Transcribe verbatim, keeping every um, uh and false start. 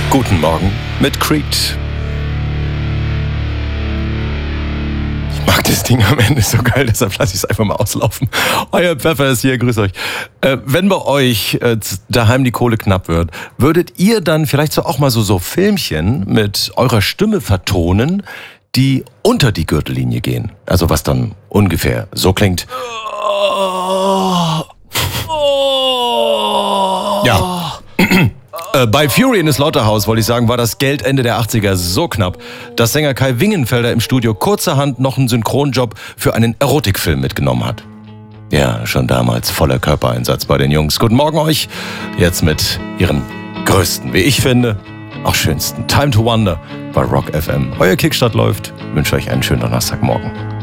Guten Morgen mit Creed. Ich mag das Ding am Ende so geil, deshalb lasse ich es einfach mal auslaufen. Euer Pfeffer ist hier, grüß euch. Äh, wenn bei euch äh, daheim die Kohle knapp wird, würdet ihr dann vielleicht so auch mal so, so Filmchen mit eurer Stimme vertonen, die unter die Gürtellinie gehen? Also was dann ungefähr so klingt. Ja. Äh, bei Fury in the Slaughterhouse, wollte ich sagen, war das Geld Ende der achtziger so knapp, dass Sänger Kai Wingenfelder im Studio kurzerhand noch einen Synchronjob für einen Erotikfilm mitgenommen hat. Ja, schon damals voller Körpereinsatz bei den Jungs. Guten Morgen euch, jetzt mit ihren größten, wie ich finde, auch schönsten Time to Wonder bei Rock F M. Euer Kickstart läuft, ich wünsche euch einen schönen Donnerstagmorgen.